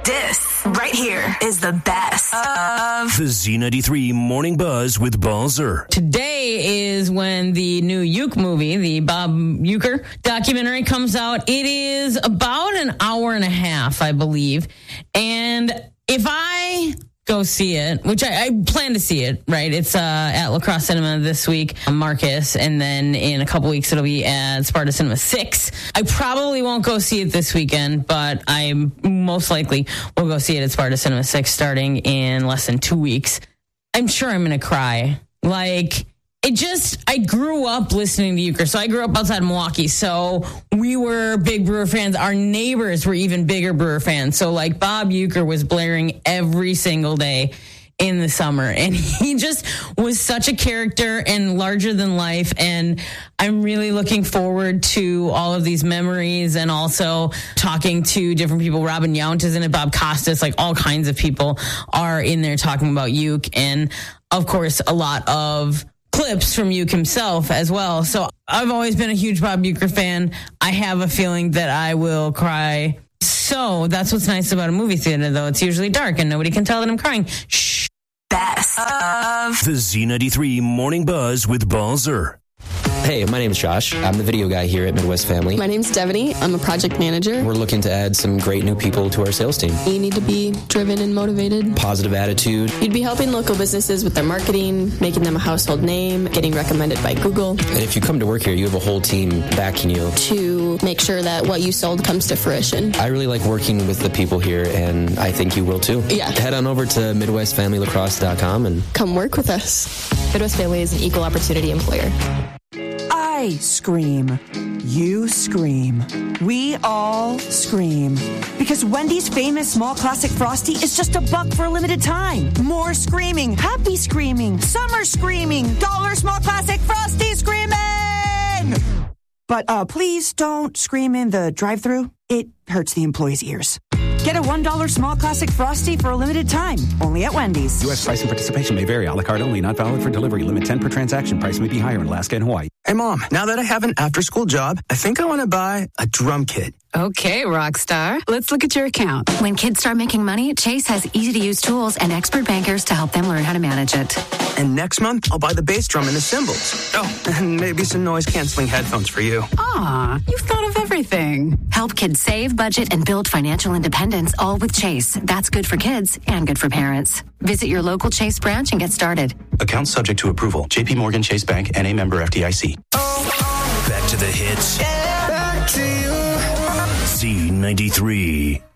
This right here is the best of the Z93 Morning Buzz with Balzer. Today is when the new Uke movie, the Bob Uecker documentary, comes out. It is about an hour and a half, I believe. And if I go see it, which I plan to see it, right? It's at La Crosse Cinema this week, Marcus, and then in a couple weeks it'll be at Sparta Cinema 6. I probably won't go see it this weekend, but I most likely will go see it at Sparta Cinema 6 starting in less than 2 weeks. I'm sure I'm going to cry. I grew up listening to Uecker. So I grew up outside Milwaukee. So we were big Brewer fans. Our neighbors were even bigger Brewer fans. So Bob Uecker was blaring every single day in the summer. And he just was such a character and larger than life. And I'm really looking forward to all of these memories and also talking to different people. Robin Yount is in it, Bob Costas, all kinds of people are in there talking about Uke. And of course, a lot of clips from Uke himself as well. So I've always been a huge Bob Uecker fan. I have a feeling that I will cry. So that's what's nice about a movie theater, though. It's usually dark and nobody can tell that I'm crying. Shh. best of the Z93 Morning Buzz with Balzer. Hey, my name's Josh. I'm the video guy here at Midwest Family. My name's Devaney. I'm a project manager. We're looking to add some great new people to our sales team. You need to be driven and motivated. Positive attitude. You'd be helping local businesses with their marketing, making them a household name, getting recommended by Google. And if you come to work here, you have a whole team backing you to make sure that what you sold comes to fruition. I really like working with the people here, and I think you will too. Yeah. Head on over to MidwestFamilyLacrosse.com and come work with us. Midwest Family is an equal opportunity employer. I scream. You scream. We all scream. Because Wendy's famous small classic Frosty is just $1 for a limited time. More screaming, happy screaming, summer screaming, dollar small classic Frosty screaming! But please don't scream in the drive-thru. It hurts the employees' ears. Get a $1 small classic Frosty for a limited time. Only at Wendy's. U.S. price and participation may vary. A la carte only. Not valid for delivery. Limit 10 per transaction. Price may be higher in Alaska and Hawaii. Hey, Mom, now that I have an after-school job, I think I want to buy a drum kit. Okay, Rockstar. Let's look at your account. When kids start making money, Chase has easy-to-use tools and expert bankers to help them learn how to manage it. And next month, I'll buy the bass drum and the cymbals. Oh, and maybe some noise-canceling headphones for you. Aw, you've thought of everything. Help kids save, budget, and build financial independence, all with Chase. That's good for kids and good for parents. Visit your local Chase branch and get started. Account subject to approval. J.P. Morgan Chase Bank, N.A. member FDIC. Back to the hits. Yeah, back to you. Z93.